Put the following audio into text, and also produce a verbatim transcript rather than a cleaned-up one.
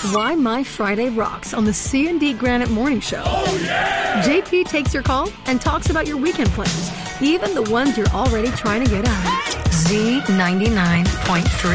Why My Friday Rocks on the C and D Granite Morning Show. Oh, yeah! J P takes your call and talks about your weekend plans, even the ones you're already trying to get out of. Z ninety-nine point three.